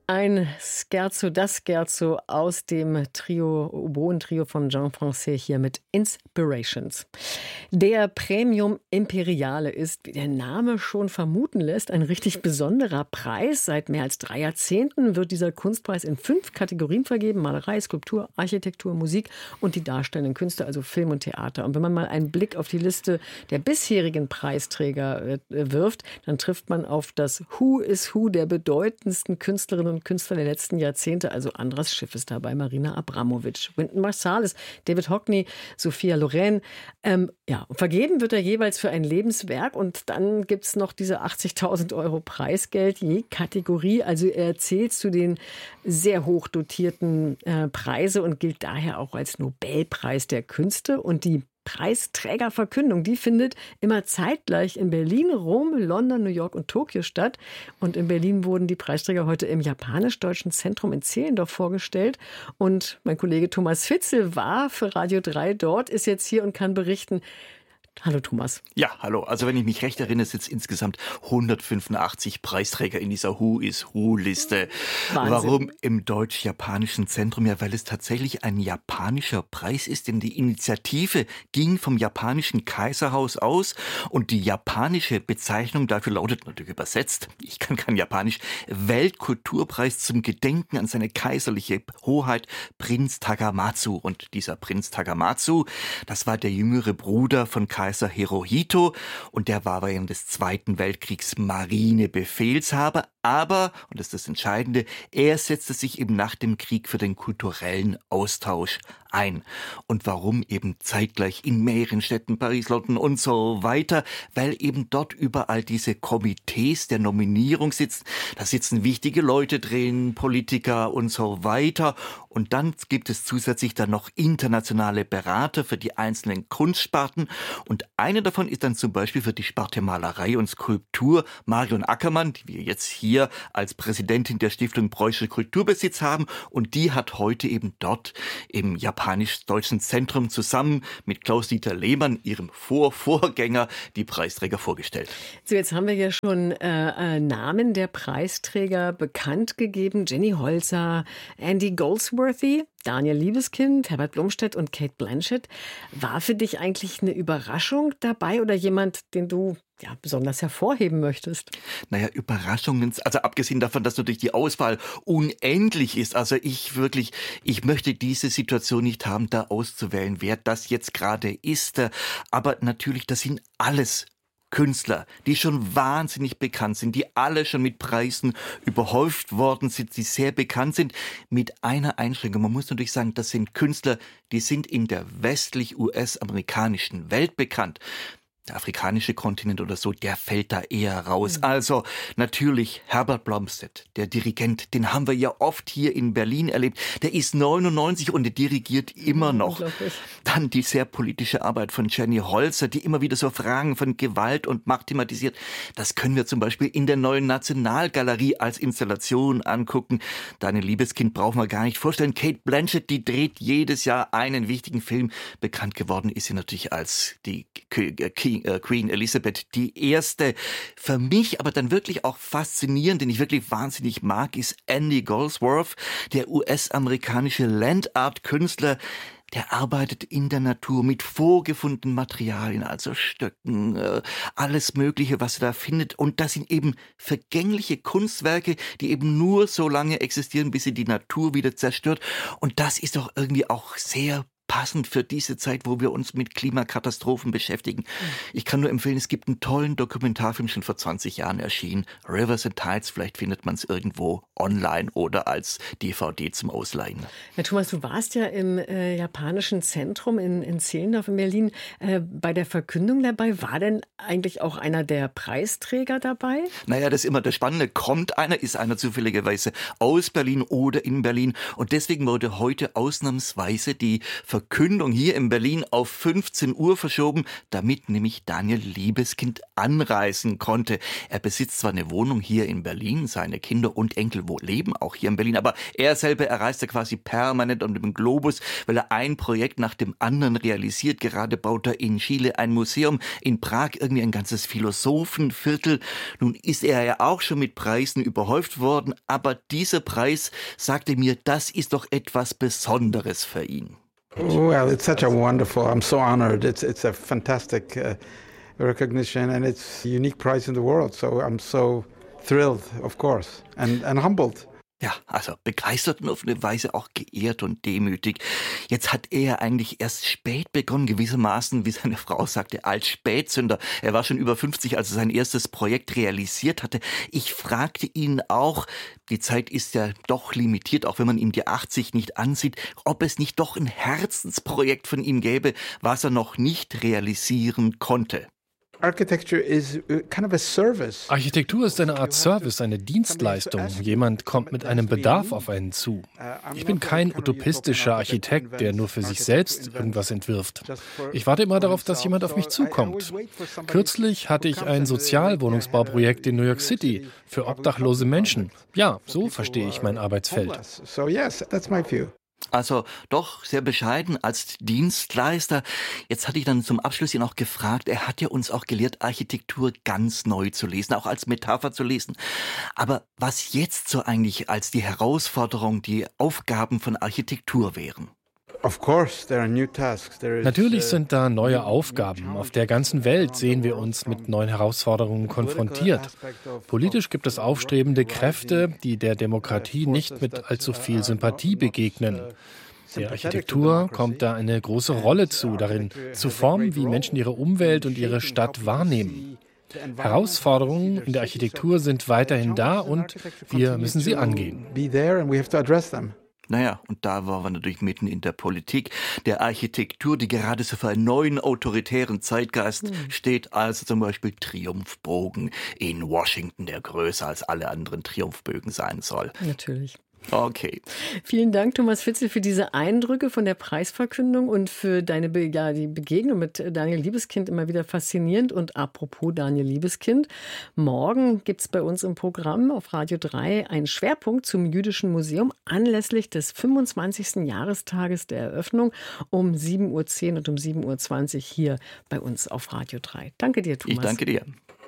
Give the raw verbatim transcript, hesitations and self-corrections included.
Ein Scherzo, das Scherzo aus dem Trio, Oboen-Trio von Jean Francaix hier mit Inspirations. Der Premium Imperiale ist, wie der Name schon vermuten lässt, ein richtig besonderer Preis. Seit mehr als drei Jahrzehnten wird dieser Kunstpreis in fünf Kategorien vergeben: Malerei, Skulptur, Architektur, Musik und die darstellenden Künste, also Film und Theater. Und wenn man mal einen Blick auf die Liste der bisherigen Preisträger wirft, dann trifft man auf das Who is Who der bedeutendsten Künstlerinnen und Künstler der letzten Jahrzehnte. Also Andras Schiff ist dabei, Marina Abramovic, Wynton Marsalis, David Hockney, Sophia Loren. Ähm, ja, vergeben wird er jeweils für ein Lebenswerk und dann gibt es noch diese achtzigtausend Euro Preisgeld je Kategorie. Also er zählt zu den sehr hoch dotierten äh, Preise und gilt daher auch als Nobelpreis der Künste. Und die Preisträgerverkündung, die findet immer zeitgleich in Berlin, Rom, London, New York und Tokio statt. Und in Berlin wurden die Preisträger heute im Japanisch-Deutschen Zentrum in Zehlendorf vorgestellt. Und mein Kollege Thomas Fitzel war für Radio drei dort, ist jetzt hier und kann berichten. Hallo Thomas. Ja, hallo. Also wenn ich mich recht erinnere, sind es insgesamt hundertfünfundachtzig Preisträger in dieser Who is Who-Liste. Wahnsinn. Warum im deutsch-japanischen Zentrum? Ja, weil es tatsächlich ein japanischer Preis ist, denn die Initiative ging vom japanischen Kaiserhaus aus und die japanische Bezeichnung dafür lautet natürlich übersetzt, ich kann kein Japanisch, Weltkulturpreis zum Gedenken an seine kaiserliche Hoheit Prinz Takamatsu. Und dieser Prinz Takamatsu, das war der jüngere Bruder von Kaiser Hirohito und der war während des Zweiten Weltkriegs Marinebefehlshaber, aber, und das ist das Entscheidende, er setzte sich eben nach dem Krieg für den kulturellen Austausch ein. Und warum eben zeitgleich in mehreren Städten, Paris, London und so weiter? Weil eben dort überall diese Komitees der Nominierung sitzen. Da sitzen wichtige Leute drin, Politiker und so weiter. Und dann gibt es zusätzlich dann noch internationale Berater für die einzelnen Kunstsparten. Und eine davon ist dann zum Beispiel für die Sparte Malerei und Skulptur Marion Ackermann, die wir jetzt hier als Präsidentin der Stiftung Preußischer Kulturbesitz haben. Und die hat heute eben dort im Japanisch-Deutschen Zentrum zusammen mit Klaus-Dieter Lehmann, ihrem Vorvorgänger, die Preisträger vorgestellt. So, jetzt haben wir ja schon äh, Namen der Preisträger bekannt gegeben. Jenny Holzer, Andy Goldsworthy, Daniel Liebeskind, Herbert Blomstedt und Cate Blanchett. War für dich eigentlich eine Überraschung dabei oder jemand, den du ja besonders hervorheben möchtest? Naja, Überraschungen, also abgesehen davon, dass natürlich die Auswahl unendlich ist. Also ich wirklich, ich möchte diese Situation nicht haben, da auszuwählen, wer das jetzt gerade ist. Aber natürlich, das sind alles Künstler, die schon wahnsinnig bekannt sind, die alle schon mit Preisen überhäuft worden sind, die sehr bekannt sind, mit einer Einschränkung. Man muss natürlich sagen, das sind Künstler, die sind in der westlich-U S-amerikanischen Welt bekannt. Der afrikanische Kontinent oder so, der fällt da eher raus. Mhm. Also natürlich Herbert Blomstedt, der Dirigent, den haben wir ja oft hier in Berlin erlebt. Der ist neunundneunzig und der dirigiert immer noch. Dann die sehr politische Arbeit von Jenny Holzer, die immer wieder so Fragen von Gewalt und Macht thematisiert. Das können wir zum Beispiel in der Neuen Nationalgalerie als Installation angucken. Daniel Liebeskind brauchen wir gar nicht vorstellen. Cate Blanchett, die dreht jedes Jahr einen wichtigen Film. Bekannt geworden ist sie natürlich als die Queen Elizabeth die Erste. Für mich aber dann wirklich auch faszinierend, den ich wirklich wahnsinnig mag, ist Andy Goldsworthy, der U S-amerikanische Land-Art-Künstler. Der arbeitet in der Natur mit vorgefundenen Materialien, also Stöcken, äh, alles Mögliche, was er da findet. Und das sind eben vergängliche Kunstwerke, die eben nur so lange existieren, bis sie die Natur wieder zerstört. Und das ist doch irgendwie auch sehr passend für diese Zeit, wo wir uns mit Klimakatastrophen beschäftigen. Ich kann nur empfehlen, es gibt einen tollen Dokumentarfilm, schon vor zwanzig Jahren erschienen. Rivers and Tides, vielleicht findet man es irgendwo online oder als D V D zum Ausleihen. Ja, Thomas, du warst ja im äh, japanischen Zentrum in, in Zehlendorf in Berlin äh, bei der Verkündung dabei. War denn eigentlich auch einer der Preisträger dabei? Naja, das ist immer das Spannende. Kommt einer, ist einer zufälligerweise aus Berlin oder in Berlin. Und deswegen wurde heute ausnahmsweise die Verkündung Verkündung hier in Berlin auf fünfzehn Uhr verschoben, damit nämlich Daniel Liebeskind anreisen konnte. Er besitzt zwar eine Wohnung hier in Berlin, seine Kinder und Enkel leben auch hier in Berlin, aber er selber, er reiste quasi permanent um den Globus, weil er ein Projekt nach dem anderen realisiert. Gerade baut er in Chile ein Museum, in Prag irgendwie ein ganzes Philosophenviertel. Nun ist er ja auch schon mit Preisen überhäuft worden, aber dieser Preis sagte mir, das ist doch etwas Besonderes für ihn. Well, it's such a wonderful, I'm so honored. It's it's a fantastic uh, recognition and it's a unique prize in the world. So I'm so thrilled, of course, and, and humbled. Ja, also begeistert und auf eine Weise auch geehrt und demütig. Jetzt hat er eigentlich erst spät begonnen, gewissermaßen, wie seine Frau sagte, als Spätzünder. Er war schon über fünfzig, als er sein erstes Projekt realisiert hatte. Ich fragte ihn auch, die Zeit ist ja doch limitiert, auch wenn man ihm die achtzig nicht ansieht, ob es nicht doch ein Herzensprojekt von ihm gäbe, was er noch nicht realisieren konnte. Architecture is kind of a service. Architektur ist eine Art Service, eine Dienstleistung. Jemand kommt mit einem Bedarf auf einen zu. Ich bin kein utopistischer Architekt, der nur für sich selbst irgendwas entwirft. Ich warte immer darauf, dass jemand auf mich zukommt. Kürzlich hatte ich ein Sozialwohnungsbauprojekt in New York City für obdachlose Menschen. Ja, so verstehe ich mein Arbeitsfeld. So yes, that's my view. Also doch sehr bescheiden als Dienstleister. Jetzt hatte ich dann zum Abschluss ihn auch gefragt, er hat ja uns auch gelehrt, Architektur ganz neu zu lesen, auch als Metapher zu lesen. Aber was jetzt so eigentlich als die Herausforderung, die Aufgaben von Architektur wären? Natürlich sind da neue Aufgaben. Auf der ganzen Welt sehen wir uns mit neuen Herausforderungen konfrontiert. Politisch gibt es aufstrebende Kräfte, die der Demokratie nicht mit allzu viel Sympathie begegnen. Der Architektur kommt da eine große Rolle zu, darin zu formen, wie Menschen ihre Umwelt und ihre Stadt wahrnehmen. Herausforderungen in der Architektur sind weiterhin da und wir müssen sie angehen. Naja, und da waren wir natürlich mitten in der Politik der Architektur, die gerade so für einen neuen autoritären Zeitgeist mhm. steht, also zum Beispiel Triumphbogen in Washington, der größer als alle anderen Triumphbögen sein soll. Natürlich. Okay. Vielen Dank, Thomas Fitzel, für diese Eindrücke von der Preisverkündung und für deine Be- ja, die Begegnung mit Daniel Liebeskind, immer wieder faszinierend. Und apropos Daniel Liebeskind, morgen gibt es bei uns im Programm auf Radio drei einen Schwerpunkt zum Jüdischen Museum anlässlich des fünfundzwanzigsten Jahrestages der Eröffnung um sieben Uhr zehn und um sieben Uhr zwanzig hier bei uns auf Radio drei. Danke dir, Thomas. Ich danke dir.